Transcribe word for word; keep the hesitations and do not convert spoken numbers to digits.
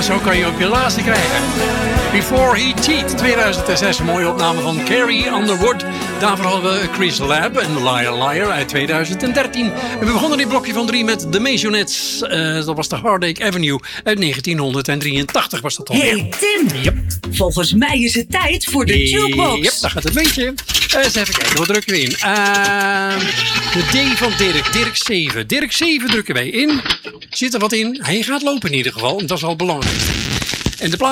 zo kan je ook je laatste krijgen. Before He Cheat, tweeduizend zes, een mooie opname van Carrie Underwood. Daarvoor hadden we Chris Lab en Liar Liar uit tweeduizend dertien. We begonnen in blokje van drie met The Maisonettes. Uh, dat was de Heartache Avenue uit negentienhonderddriëntachtig was dat al. Hey Tim, yep. Volgens mij is het tijd voor de jukebox. Yep, daar gaat het beetje. Uh, eens even kijken, wat drukken we in? Uh, de D van Dirk, Dirk zeven. Dirk zeven drukken wij in. Zit er wat in? Hij gaat lopen in ieder geval, dat is al belangrijk. En de plaat